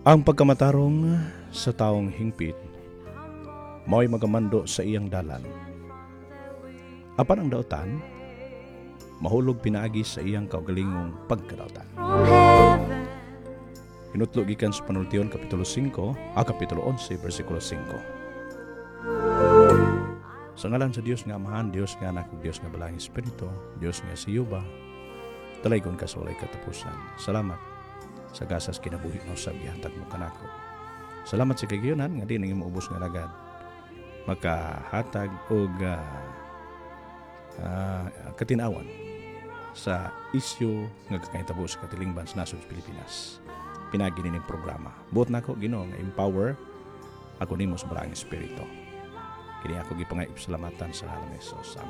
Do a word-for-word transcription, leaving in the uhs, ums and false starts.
Ang pagkamatarong sa taong hingpit, mao'y magamando sa iyang dalan. Apan ang dautan, mahulog pinaagi sa iyang kaugalingong pagkadautan. Hinutlo gikan sa Panultiyon Kapitulo five, ah, Kapitulo eleven, versikulo five. Sa ngalan sa Dios nga Amahan, Dios nga Anak, Dios nga Balangin Espiritu, Dios nga siyuba, talaygon ka sa walay katapusan. Salamat sa gasas kinabuhi mo sa gihatag mo kanako. Salamat sa kagiyunan nga di nang imuubos nga lagad. Makahatag og uh, uh, katinawan sa isyu nga kakahitabo sa katilingban sa nasod sa Pilipinas. Pinagi ni programa. Buot nako Ginoo nga empower ako nimo sa Balangin Espiritu. Kini ako gipangaysalamatan sa ngalan ni Jesus.